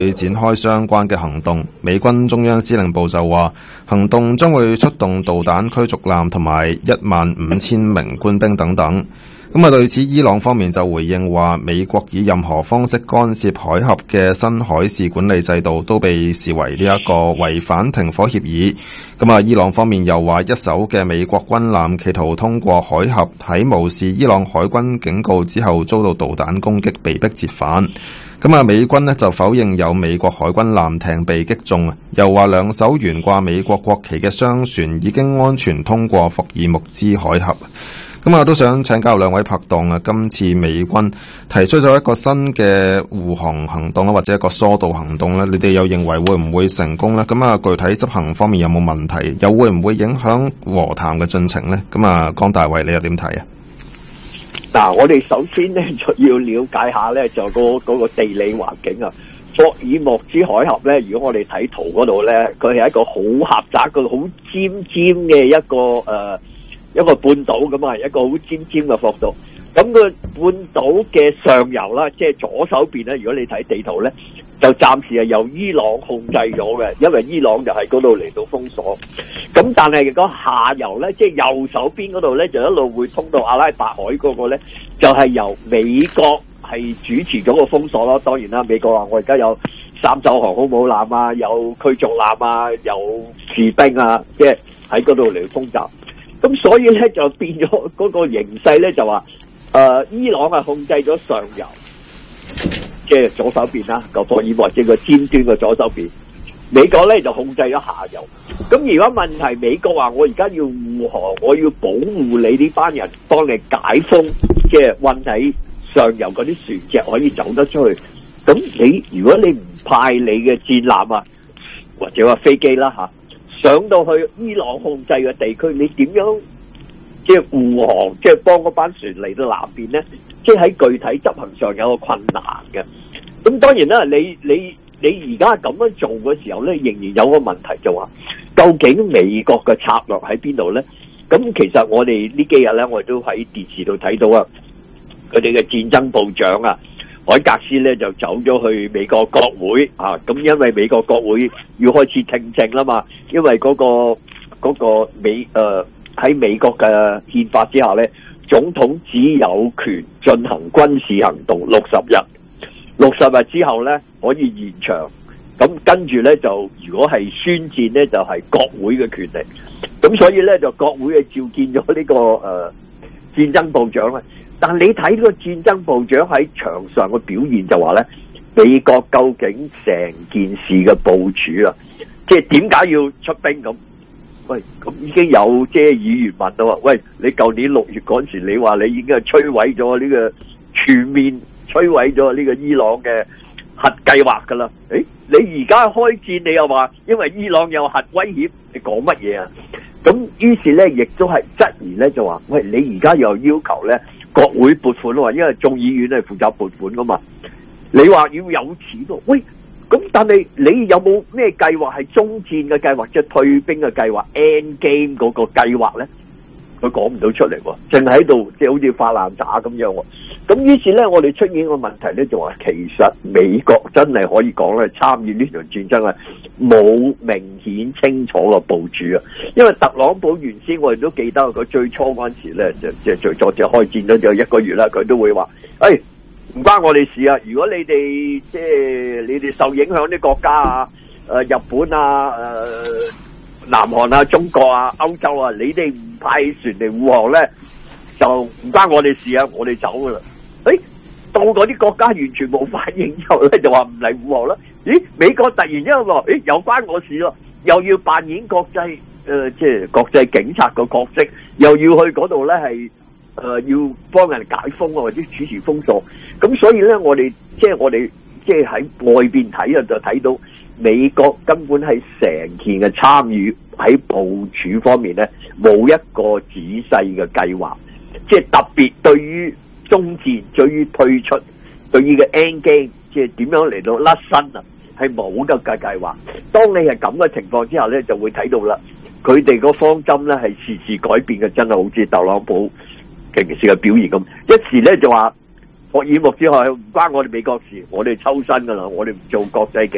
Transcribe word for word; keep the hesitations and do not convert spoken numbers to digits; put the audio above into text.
會展開相關嘅行動。美軍中央司令部就話，行動將會出動導彈驅逐艦同埋一萬五千名官兵等等。咁啊，對此伊朗方面就回應話，美國以任何方式干涉海峽嘅新海事管理制度都被視為呢一個違反停火協議。咁啊，伊朗方面又話，一艘嘅美國軍艦企圖通過海峽，喺無視伊朗海軍警告之後遭到導彈攻擊，被迫折返。咁啊，美軍呢就否認有美國海軍艦艇被擊中，又話兩艘懸掛美國國旗嘅商船已經安全通過霍爾木茲海峽。咁啊，都想請教兩位拍檔啊，今次美軍提出咗一個新嘅護航行動啦，或者一個疏導行動咧，你哋又認為會唔會成功呢？咁啊，具體執行方面有冇問題？又會唔會影響和談嘅進程呢？咁啊，江大衛你又點睇啊？ 嗱，我哋首先咧就要了解下咧，就嗰嗰個地理環境啊。霍爾木茲海峽咧，如果我哋睇圖嗰度咧，佢係一個好狹窄、個好尖尖嘅一個誒。呃一個半島咁啊，一個好尖尖嘅角度。咁個半島嘅上游啦，即係左手邊咧，如果你睇地圖咧，就暫時係由伊朗控制咗嘅，因為伊朗就喺嗰度嚟到封鎖。咁但係如果下游咧，即係右手邊嗰度咧，就一路會通到阿拉伯海嗰個咧，就係由美國係主持咗個封鎖咯。當然啦，美國話我而家有三艘航空母艦啊，有驅逐艦啊，有士兵啊，即係喺嗰度嚟封襲。咁所以咧就變咗嗰個形勢咧，就話誒、呃、伊朗係控制咗上游，即係左手邊啦，個霍爾木茲個尖端嘅左手邊。美國咧就控制咗下游。咁如果問題，美國話我而家要護航，我要保護你呢班人，幫你解封，即係運喺上游嗰啲船隻可以走得出去。咁你如果你唔派你嘅戰艦啊，或者話飛機啦吓，上到去伊朗控制嘅地區，你點樣即係護航，即係幫嗰班船嚟到南邊咧？即係喺具體執行上有個困難嘅。咁當然啦，你你你而家咁樣做嘅時候咧，仍然有個問題就話，究竟美國嘅策略喺邊度咧？咁其實我哋呢幾日咧，我哋都喺電視度睇到啊，佢哋嘅戰爭部長啊，海格斯咧就走咗去美國國會啊，咁因為美國國會要開始聽證啦嘛，因為嗰、嗰個嗰、嗰個美誒喺、呃、美國嘅憲法之下咧，總統只有權進行軍事行動六十日，六十日之後咧可以延長，咁跟住咧就如果係宣戰咧就係、是、國會嘅權力，咁所以咧就國會係召見咗呢、這個誒、呃、戰爭部長啦。但你睇呢個戰爭部長喺場上嘅表現就話咧，美國究竟成件事嘅部署啊，即係點解要出兵咁？喂，咁已經有即係議員問到話，喂，你舊年六月嗰時你話你已經係摧毀咗呢個全面摧毀咗呢個伊朗嘅核計劃噶啦？誒，你而家開戰你又話因為伊朗有核威脅，你講乜嘢啊？咁於是咧亦都係質疑咧就話，喂，你而家又要求咧？國會撥款喎，因為眾議院係負責撥款噶嘛。你話要有錢喎，喂，咁但係你有冇咩計劃係終戰嘅計劃，即係退兵嘅計劃 end game 嗰個計劃咧？佢講唔到出嚟喎，淨喺度即係好似發爛渣咁樣喎。咁於是咧，我哋出現個問題咧，就話其實美國真係可以講咧，參與呢場戰爭係冇明顯清楚嘅部署啊。因為特朗普原先我哋都記得佢最初嗰陣時咧，就即係最初就開戰咗就一個月啦，佢都會話：誒唔關我哋事啊！如果你哋即係你哋受影響啲國家啊，誒日本啊，誒南韓啊、中國啊、歐洲啊，你哋唔派船嚟護航咧，就唔關我哋事啊！我哋走噶啦。誒，到嗰啲國家完全冇反應之後咧，就話唔嚟護航啦。咦，美國突然之間話：誒，又關我事咯，又要扮演國際誒、呃，即係國際警察個角色，又要去嗰度咧係誒要幫人解封啊，或者主持封鎖。咁所以咧，我哋即係我哋即係喺外邊睇啊，就睇到美國根本係成件嘅參與喺部署方面咧，冇一個仔細嘅計劃，即係特別對於終戰，對於退出，對於嘅 end game，即係點樣嚟到甩身啊，係冇嘅計計劃。當你係咁嘅情況之下咧，就會睇到啦，佢哋個方針咧係時時改變嘅，真係好似特朗普平時嘅表現咁，一時咧就話霍爾木茲海唔關我哋美國事，我哋抽身噶啦，我哋唔做國際